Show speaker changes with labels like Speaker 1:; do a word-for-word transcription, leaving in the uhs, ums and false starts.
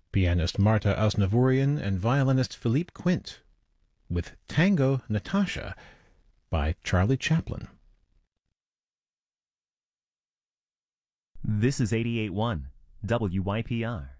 Speaker 1: pianist Marta Asnavourian and violinist Philippe Quint, with Tango Natasha by Charlie Chaplin.
Speaker 2: This is eighty-eight point one W Y P R.